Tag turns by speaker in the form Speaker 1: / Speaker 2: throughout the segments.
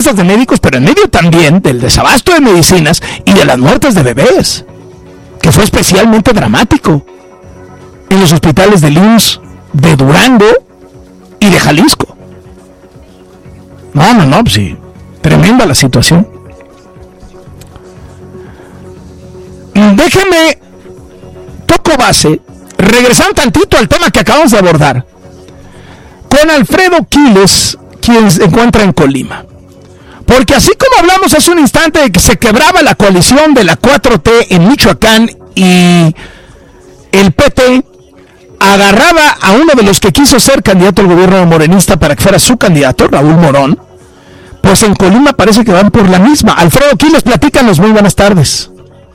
Speaker 1: alzas de médicos, pero en medio también del desabasto de medicinas y de las muertes de bebés, que fue especialmente dramático en los hospitales del IMSS de Durango y de Jalisco. No, pues sí, tremenda la situación. Déjeme, toco base, regresando tantito al tema que acabamos de abordar, con Alfredo Quiles, quien se encuentra en Colima. Porque así como hablamos hace un instante de que se quebraba la coalición de la 4T en Michoacán y el PT agarraba a uno de los que quiso ser candidato al gobierno morenista para que fuera su candidato, Raúl Morón, pues en Colima parece que van por la misma. Alfredo Quiles, platícanos, muy buenas tardes.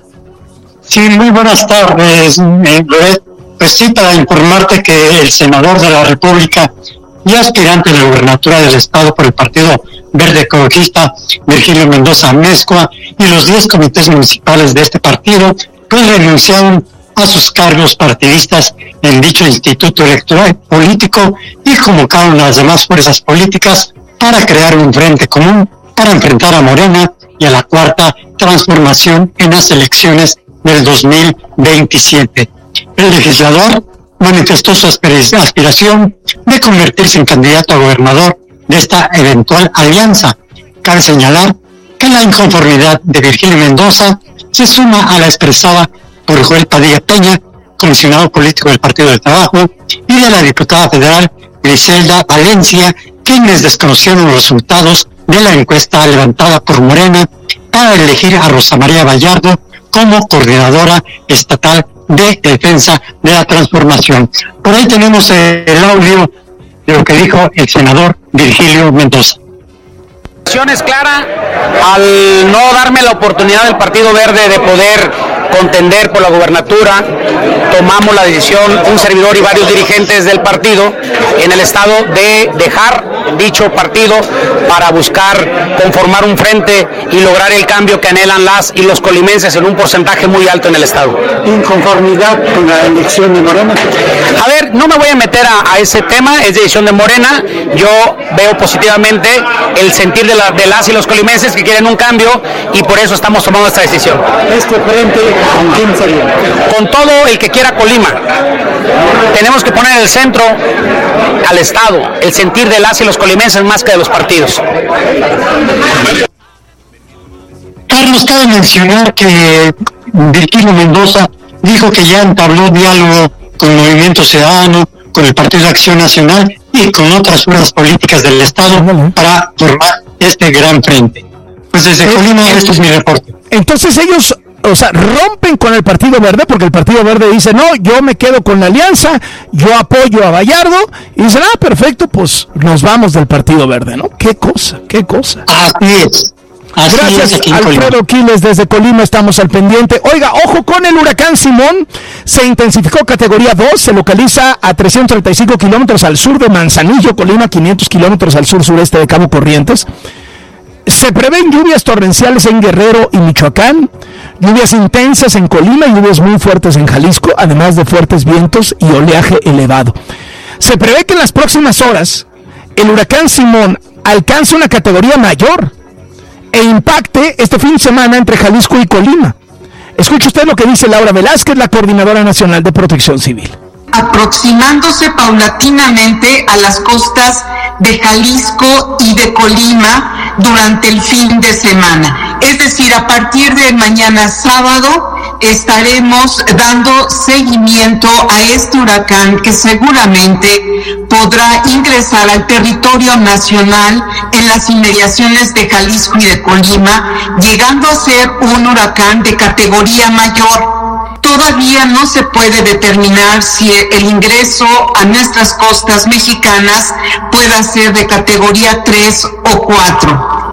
Speaker 2: Sí, muy buenas tardes. Pues sí, para informarte que el senador de la República y aspirante a la gubernatura del estado por el Partido Verde Ecologista, Virgilio Mendoza Amezcua, y los 10 comités municipales de este partido, pues renunciaron a sus cargos partidistas en dicho instituto electoral político y convocaron a las demás fuerzas políticas para crear un frente común para enfrentar a Morena y a la Cuarta Transformación en las elecciones del 2027. El legislador manifestó su aspiración de convertirse en candidato a gobernador de esta eventual alianza. Cabe señalar que la inconformidad de Virgilio Mendoza se suma a la expresada por Joel Padilla Peña, comisionado político del Partido del Trabajo, y de la diputada federal Griselda Valencia, quienes desconocieron los resultados de la encuesta levantada por Morena para elegir a Rosa María Vallardo como coordinadora estatal de defensa de la transformación. Por ahí tenemos el audio de lo que dijo el senador Virgilio Mendoza.
Speaker 3: La decisión es clara, al no darme la oportunidad del Partido Verde de poder contender por la gubernatura, tomamos la decisión, un servidor y varios dirigentes del partido en el estado, de dejar dicho partido para buscar conformar un frente y lograr el cambio que anhelan las y los colimenses en un porcentaje muy alto en el estado.
Speaker 2: ¿Inconformidad con la elección de Morena?
Speaker 3: A ver, no me voy a meter a ese tema, es decisión de Morena. Yo veo positivamente el sentir de las y los colimenses que quieren un cambio y por eso estamos tomando esta decisión.
Speaker 2: ¿Este frente con quién sería?
Speaker 3: Con todo el que quiera Colima. Tenemos que poner en el centro al Estado, el sentir de las y los colimenses más que de los partidos.
Speaker 2: Carlos, cabe mencionar que Virgilio Mendoza dijo que ya entabló diálogo con el Movimiento Ciudadano, con el Partido de Acción Nacional y con otras fuerzas políticas del Estado para formar este gran frente. Pues desde Colima, esto es mi reporte.
Speaker 1: Entonces ellos, rompen con el Partido Verde, porque el Partido Verde dice, no, yo me quedo con la alianza, yo apoyo a Vallardo, y dicen, perfecto, pues nos vamos del Partido Verde, ¿no? Qué cosa.
Speaker 2: Así es.
Speaker 1: Gracias, Alfredo Quiles, desde Colima estamos al pendiente. Oiga, ojo con el huracán Simón, se intensificó categoría 2, se localiza a 335 kilómetros al sur de Manzanillo, Colima, 500 kilómetros al sur-sureste de Cabo Corrientes. Se prevén lluvias torrenciales en Guerrero y Michoacán, lluvias intensas en Colima y lluvias muy fuertes en Jalisco, además de fuertes vientos y oleaje elevado. Se prevé que en las próximas horas el huracán Simón alcance una categoría mayor e impacte este fin de semana entre Jalisco y Colima. Escuche usted lo que dice Laura Velázquez, la Coordinadora Nacional de Protección Civil.
Speaker 4: Aproximándose paulatinamente a las costas de Jalisco y de Colima durante el fin de semana. Es decir, a partir de mañana sábado estaremos dando seguimiento a este huracán que seguramente podrá ingresar al territorio nacional en las inmediaciones de Jalisco y de Colima, llegando a ser un huracán de categoría mayor. Todavía no se puede determinar si el ingreso a nuestras costas mexicanas pueda ser de categoría 3 o 4.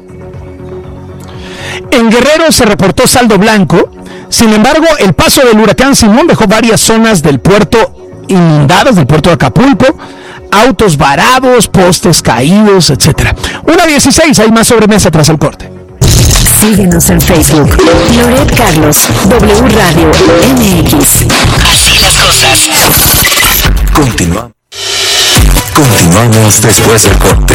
Speaker 1: En Guerrero se reportó saldo blanco. Sin embargo, el paso del huracán Simón dejó varias zonas del puerto inundadas, del puerto de Acapulco, autos varados, postes caídos, etc. 1:16, hay más sobremesa tras el corte.
Speaker 5: Síguenos en Facebook. Loret Carlos, W Radio MX. Así las cosas.
Speaker 6: Continuamos después del corte.